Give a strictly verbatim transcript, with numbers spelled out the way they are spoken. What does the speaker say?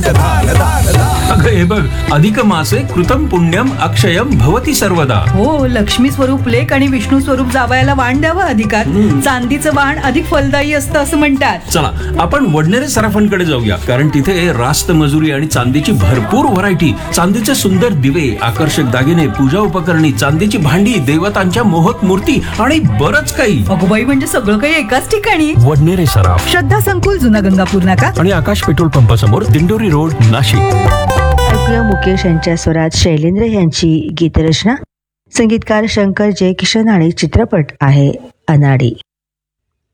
धान धान धान. अगं हे बघ, अधिक मासे कृतं पुण्यम अक्षयम भवती सर्वदा. हो, लक्ष्मी स्वरूप लेक आणि विष्णू स्वरूप जावयाला वाण द्यावा अधिकार. चांदीचं वाण अधिक फलदायी असतं असं म्हणतात. चला आपण वडनेरे सराफांकडे जाऊया, कारण तिथे रास्त मजुरी आणि चांदीची भरपूर व्हरायटी, चांदीचे सुंदर दिवे, आकर्षक दागिने, पूजा उपकरणी, चांदीची भांडी, देवतांच्या मोहक मूर्ती आणि बरंच काही. अगो बाई, म्हणजे सगळं काही एकाच ठिकाणी. वडनेरे सराफ, श्रद्धा संकुल, जुना गंगापूर नाका आणि आकाश पेट्रोल पंपासमोर, दिंडोरी रोड, नाशिक. ऐकूया मुकेश यांच्या स्वरात शैलेंद्र यांची गीतरचना. संगीतकार शंकर जयकिशन आणि चित्रपट आहे अनाडी.